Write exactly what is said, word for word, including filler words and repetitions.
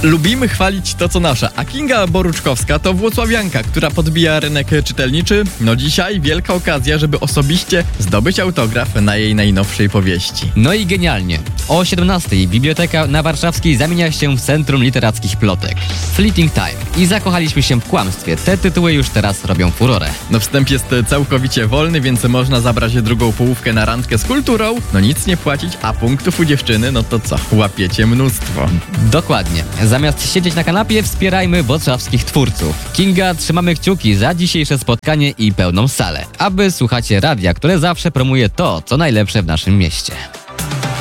Lubimy chwalić to, co nasze, a Kinga Boruczkowska to włocławianka, która podbija rynek czytelniczy. No dzisiaj wielka okazja, żeby osobiście zdobyć autograf na jej najnowszej powieści. No i genialnie. O siedemnastej Biblioteka na Warszawskiej zamienia się w Centrum Literackich Plotek. Fleeting Time. I zakochaliśmy się w kłamstwie. Te tytuły już teraz robią furorę. No wstęp jest całkowicie wolny, więc można zabrać drugą połówkę na randkę z kulturą. No nic nie płacić, a punktów u dziewczyny, no to co? Łapiecie mnóstwo. Dokładnie. Zamiast siedzieć na kanapie, wspierajmy warszawskich twórców. Kinga, trzymamy kciuki za dzisiejsze spotkanie i pełną salę, aby słuchacie radia, które zawsze promuje to, co najlepsze w naszym mieście.